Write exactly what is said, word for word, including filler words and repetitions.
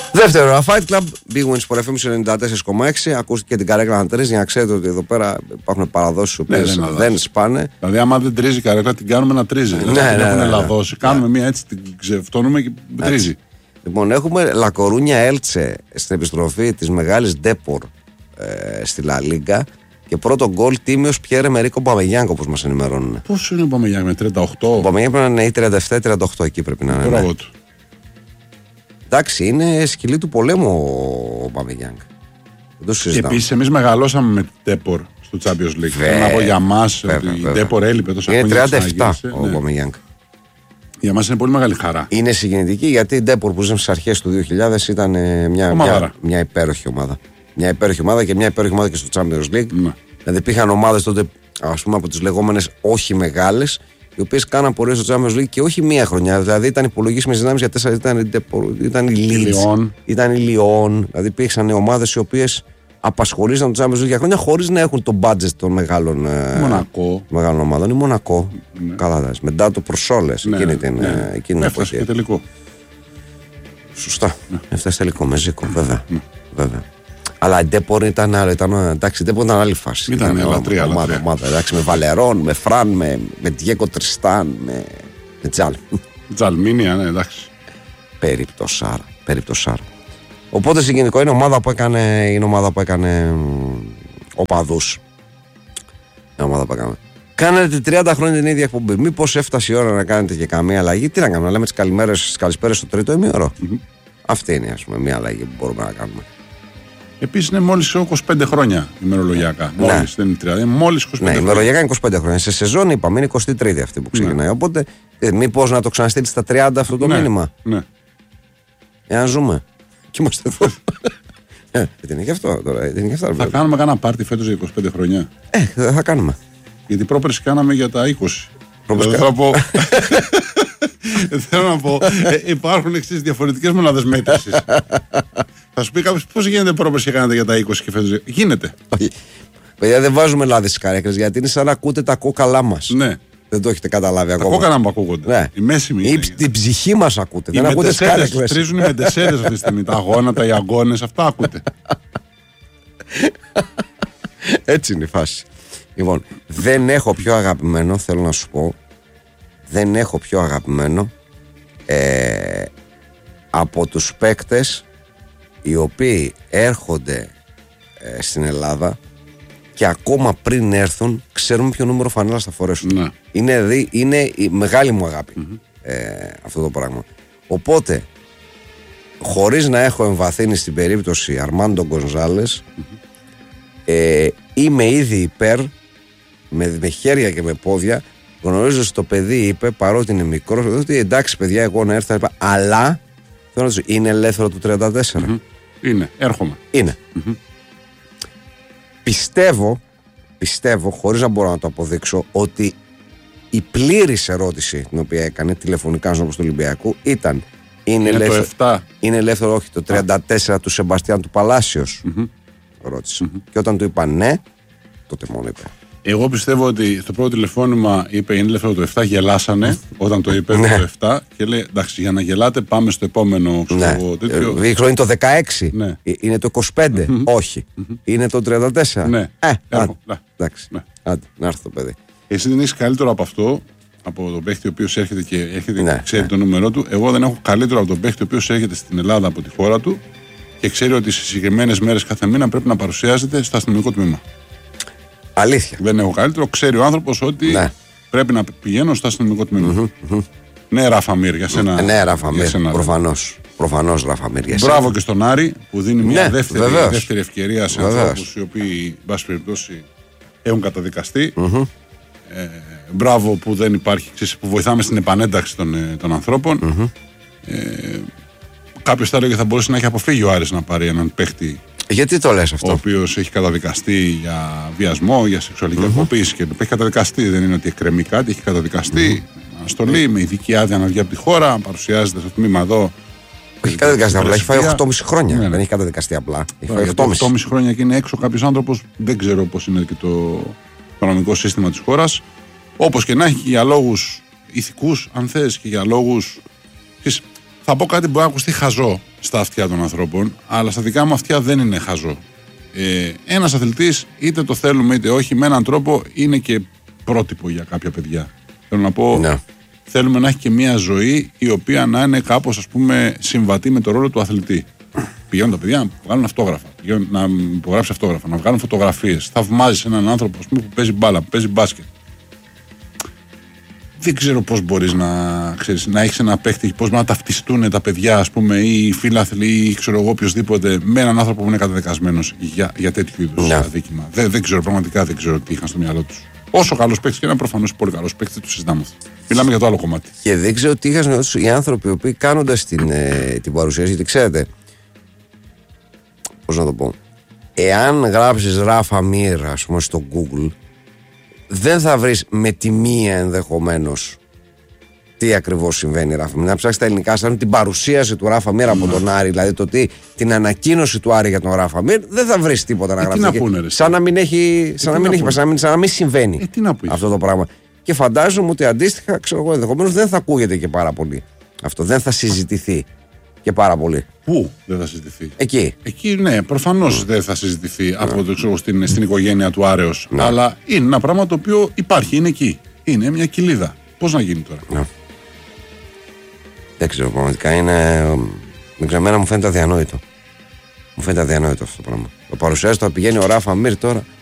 Δεύτερο, Fight Club, Big Wins Sport εφ εμ ενενήντα τέσσερα κόμμα έξι. Ακούστηκε την καρέκλα να τρίζει για να ξέρετε ότι εδώ πέρα υπάρχουν παραδόσεις που ναι, δεν, δεν σπάνε. Δηλαδή, άμα δεν τρίζει η καρέκλα, την κάνουμε να τρίζει. Ναι, δηλαδή, ναι, την ναι, έχουν ναι, λαδώσει. Ναι. Κάνουμε μία έτσι, την ξεφτώνουμε και τρίζει. Λοιπόν, έχουμε Λακορούνια Έλτσε στην επιστροφή της μεγάλης Ντέπορ ε, στη Λα Λίγκα. Και πρώτο γκολ τίμιος Πιέρε Μερίκο Μπαμεγιάνγκ, όπως μας ενημερώνουν. Πόσο είναι ο Μπαμεγιάνγκ, με τριάντα οκτώ? Ο Μπαμεγιάνγκ πρέπει να είναι ή τριάντα επτά τριάντα οκτώ, εκεί πρέπει να είναι. Ναι. Εντάξει, είναι σκυλή του πολέμου ο Μπαμεγιάνγκ. Δεν το συζητάμε. Επίσης, εμείς μεγαλώσαμε με την Ντέπορ στο Champions League. Θέλω να πω για μας ότι η Ντέπορ έλειπε τόσο χρόνια. Είναι τριάντα επτά ο ναι. Μπαμεγιάνγκ. Για μας είναι πολύ μεγάλη χαρά. Είναι συγκινητική γιατί η Ντέπορ που ζουν στις αρχές του δύο χιλιάδες ήταν μια, μια, μια υπέροχη ομάδα. Μια υπέροχη ομάδα και μια υπέροχη ομάδα και στο Champions League. Ναι. Δηλαδή υπήρχαν ομάδες τότε, ας πούμε, από τις λεγόμενες όχι μεγάλες, οι οποίες κάναν πορείες στο Champions League και όχι μία χρονιά. Δηλαδή ήταν υπολογίσιμες δυνάμεις για τέσσερα, ήταν, ήταν η Leeds, ήταν η Lyon. Δηλαδή υπήρξαν ομάδες οι οποίες απασχολήσαν το Champions League για χρόνια χωρίς να έχουν το budget των μεγάλων, Μονακό. μεγάλων ομάδων. Η Μονακό. Ναι. Καλά, μετά το προσόλες ναι, εκείνη την ναι. εκείνη έφτασε και τελικό. Σωστά. Ναι. Έφτασε τελικό με Ζήκο, βέβαια. Ναι. βέβαια. Αλλά η Ντέπορ ήταν, ήταν, εντάξει, η Ντέπορ ήταν άλλη φάση. Ήταν, ήταν λατρεία, ομάδα, λατρεία. ομάδα, εντάξει, με Βαλερόν, με Φραν, με, με Διέγκο Τριστάν, με, με Τζαλ. Τζαλμίνια, ναι, εντάξει. Περιπτωσάρα, περιπτωσάρα. Οπότε συγκινητικό είναι ομάδα που έκανε, είναι ομάδα που έκανε οπαδούς. Είναι ομάδα που έκανε. Κάνετε τριάντα χρόνια την ίδια εκπομπή. Μήπως έφτασε η ώρα να κάνετε και καμία αλλαγή? Τι να κάνουμε, να λέμε τις καλημέρες, τις καλησπέρες στο τρίτο ημίωρο. Mm-hmm. Αυτή είναι, ας πούμε, μια αλλαγή που μπορούμε να κάνουμε. Επίσης είναι μόλις είκοσι πέντε χρόνια ημερολογιακά. Ναι. Μόλις, δεν είναι τριάντα, είναι μόλις είκοσι πέντε ναι, χρόνια. ημερολογιακά είναι είκοσι πέντε χρόνια. Σε σεζόν είπαμε είναι εικοστή τρίτη αυτή που ξεκινάει. Ναι. Οπότε ε, μήπως να το ξαναστείλει στα τριάντα αυτό το ναι. μήνυμα. Ναι. Εάν ζούμε. Και είμαστε εδώ. ε, δεν είναι και αυτό τώρα. Δεν είναι και αυτό, θα κάνουμε κάνα πάρτι φέτος για είκοσι πέντε χρόνια. Ε, θα κάνουμε. Γιατί πρόπερση κάναμε για τα είκοσι. Πρόπερση θέλω, να πω, θέλω να πω, ε, υπάρχουν εξής διαφορετικές μονάδες μέτρησης. Θα σου πει κάποιος πώς γίνεται πρόπερση και κάνατε για τα είκοσι και φέτος? Γίνεται. Παιδιά, δεν βάζουμε λάδι στις καρέκλες γιατί είναι σαν να ακούτε τα κόκαλά μας. Ναι. Δεν το έχετε καταλάβει ακόμα. Τα κόκαλα μου ακούγονται. Ναι. Η μέση μου είναι. Την ψυχή μας ακούτε. Οι δεν ακούτε τις καρέκλες. Τρίζουν οι μεντεσέδες αυτή τη στιγμή. Τα γόνατα, οι αγκώνες, αυτά ακούτε. Έτσι είναι η φάση. Λοιπόν, δεν έχω πιο αγαπημένο, θέλω να σου πω, δεν έχω πιο αγαπημένο ε, από τους παίκτες οι οποίοι έρχονται ε, στην Ελλάδα και ακόμα πριν έρθουν ξέρουμε ποιο νούμερο φανέλας θα φορέσουν. Ναι. Είναι, δι, είναι η μεγάλη μου αγάπη mm-hmm. ε, αυτό το πράγμα. Οπότε, χωρίς να έχω εμβαθύνει στην περίπτωση Αρμάντο Γκονζάλες, mm-hmm. ε, είμαι ήδη υπέρ με, με χέρια και με πόδια, γνωρίζω ότι το παιδί είπε, παρότι είναι μικρό, ότι εντάξει παιδιά, εγώ να έρθω, αλλά θέλω να σου, είναι ελεύθερο του τριάντα τέσσερα. Mm-hmm. Είναι, έρχομαι. Είναι. Mm-hmm. Πιστεύω, πιστεύω, χωρίς να μπορώ να το αποδείξω, ότι η πλήρης ερώτηση την οποία έκανε τηλεφωνικά στον του Ολυμπιακού ήταν είναι, είναι, ελεύθερο, το είναι ελεύθερο, όχι, το τριάντα τέσσερα ah. του Σεμπαστιάν του Παλάσιος. Mm-hmm. Ρώτησε. Mm-hmm. Και όταν του είπα ναι, τότε μόνο είπε. Εγώ πιστεύω ότι στο πρώτο τηλεφώνημα είπε είναι ελεύθερο το επτά, γελάσανε όταν το είπε ναι. το επτά και λέει εντάξει, για να γελάτε πάμε στο επόμενο ξέρω, ναι. τέτοιο. Δείχνω είναι το δεκαέξι, ναι. είναι το είκοσι πέντε, mm-hmm. όχι, mm-hmm. είναι το τριάντα τέσσερα. Ναι. Ε, Έρχο, άντε, εντάξει, ναι. άντε, να έρθει το παιδί. Εσύ δεν έχεις καλύτερο από αυτό, από τον παίχτη ο οποίος έρχεται και, έρχεται ναι, και ξέρει ναι. το νούμερό του. Εγώ δεν έχω καλύτερο από τον παίχτη ο οποίος έρχεται στην Ελλάδα από τη χώρα του και ξέρει ότι σε συγκεκριμένες μέρες κάθε μήνα πρέπει να παρουσιάζεται στο αστυνομικό τμήμα. Αλήθεια. Δεν έχω καλύτερο. Ξέρει ο άνθρωπος ότι ναι. πρέπει να πηγαίνω στο αστυνομικό τμήμα. Mm-hmm, mm-hmm. Ναι, Ράφα Μύρ, για σένα. Ναι, Ράφα Μύρ. Προφανώς. Προφανώς, Ράφα Μύρ. Μπράβο και στον Άρη που δίνει μια ναι, δεύτερη, δεύτερη ευκαιρία σε ανθρώπους οι οποίοι, εν πάση περιπτώσει, έχουν καταδικαστεί. Mm-hmm. Ε, μπράβο που δεν υπάρχει, ξέρεις, που βοηθάμε στην επανένταξη των, των ανθρώπων. Mm-hmm. Ε, κάποιος θα έλεγε θα μπορούσε να έχει αποφύγει ο Άρης να πάρει έναν παίχτη. Γιατί το λες αυτό? Ο οποίος έχει καταδικαστεί για βιασμό, για σεξουαλική mm-hmm. κακοποίηση και έχει καταδικαστεί. Δεν είναι ότι εκκρεμεί κάτι, έχει καταδικαστεί. Mm-hmm. Αναστολή mm-hmm. με ειδική άδεια να βγει από τη χώρα, παρουσιάζεται στο τμήμα εδώ. Έχει καταδικαστεί απλά, έχει φάει οκτώ κόμμα πέντε χρόνια. Ναι, ναι. Δεν έχει καταδικαστεί απλά. Έχει φάει οκτώ κόμμα πέντε χρόνια και είναι έξω κάποιος άνθρωπος. Δεν ξέρω πώς είναι και το οικονομικό σύστημα της χώρας. Όπως και να έχει για λόγους ηθικούς, αν θες, και για λόγους. Θα πω κάτι που μπορεί να ακουστεί χαζό στα αυτιά των ανθρώπων, αλλά στα δικά μου αυτιά δεν είναι χαζό. Ε, ένας αθλητής, είτε το θέλουμε είτε όχι, με έναν τρόπο είναι και πρότυπο για κάποια παιδιά. Θέλω να πω, ναι. Θέλουμε να έχει και μια ζωή η οποία να είναι κάπως, ας πούμε, συμβατή με το ρόλο του αθλητή. Πηγαίνουν τα παιδιά να βγάλουν αυτόγραφα, να υπογράψει αυτόγραφα, να βγάλουν φωτογραφίες. Θαυμάζεις έναν άνθρωπο, ας πούμε, που παίζει μπάλα, που παίζει μπάσκετ. Δεν ξέρω πώς μπορείς να, ξέρεις, να έχεις ένα παίκτη, πώς να ταυτιστούν τα παιδιά, ας πούμε, ή οι φίλαθλοι, ή ξέρω εγώ οποιοδήποτε, με έναν άνθρωπο που είναι καταδικασμένος για, για τέτοιου είδους yeah. αδίκημα. Δεν, δεν ξέρω, πραγματικά δεν ξέρω τι είχαν στο μυαλό τους. Όσο καλός παίκτης και ένα προφανώς πολύ καλός παίκτης, δεν του συζητάμε αυτό. Μιλάμε για το άλλο κομμάτι. Και δεν ξέρω τι είχαν οι άνθρωποι οι οποίοι κάνοντας την, ε, την παρουσίαση, γιατί ξέρετε. Πώς να το πω. Εάν γράψεις Ράφα Μίρ, ας πούμε, στο Google, δεν θα βρεις με τη μία ενδεχομένως τι ακριβώς συμβαίνει, Ράφα Μίρ. Να ψάξεις τα ελληνικά, σαν την παρουσίαση του Ράφα Μίρ από τον Άρη, δηλαδή το τι, την ανακοίνωση του Άρη για τον Ράφα Μίρ, δεν θα βρεις τίποτα να ε, γράψεις. Τι να πούνε, ρε, σαν να μην έχει, σαν να μην έχει, σαν να μην, σαν να μην συμβαίνει ε, τι να αυτό το πράγμα. Και φαντάζομαι ότι αντίστοιχα, ξέρω εγώ, ενδεχομένως δεν θα ακούγεται και πάρα πολύ. Αυτό δεν θα συζητηθεί και πάρα πολύ. Πού δεν θα συζητηθεί? Εκεί. Εκεί, ναι, προφανώς mm. δεν θα συζητηθεί mm. από το, ξέρω, στην, στην οικογένεια του Άρεως. Mm. Αλλά είναι ένα πράγμα το οποίο υπάρχει, είναι εκεί. Είναι μια κοιλίδα. Πώς να γίνει τώρα? Mm. Δεν ξέρω, πραγματικά είναι. Με ξεμένα μου φαίνεται αδιανόητο. Μου φαίνεται αδιανόητο αυτό το πράγμα. Το παρουσιάζει, το πηγαίνει ο Ράφα Μίρ τώρα.